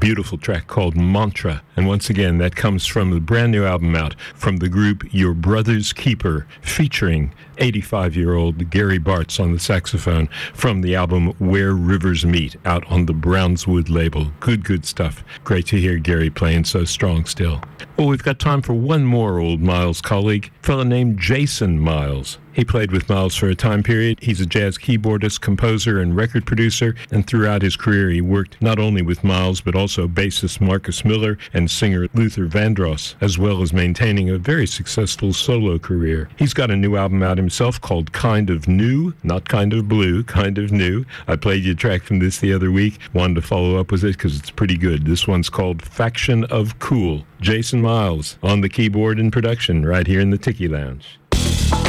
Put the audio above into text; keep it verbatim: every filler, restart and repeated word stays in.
beautiful track called Mantra. And once again, that comes from the brand new album out from the group Your Brother's Keeper, featuring eighty-five-year-old Gary Bartz on the saxophone from the album Where Rivers Meet, out on the Brownswood label. Good, good stuff. Great to hear Gary playing so strong still. Well, we've got time for one more old Miles colleague, a fellow named Jason Miles. He played with Miles for a time period. He's a jazz keyboardist, composer, and record producer, and throughout his career he worked not only with Miles, but also bassist Marcus Miller and singer Luther Vandross, as well as maintaining a very successful solo career. He's got a new album out himself called Kind of New, not Kind of Blue, Kind of New. I played you a track from this the other week. Wanted to follow up with it because it's pretty good. This one's called Faction of Cool. Jason Miles on the keyboard and production right here in the Tiki Lounge.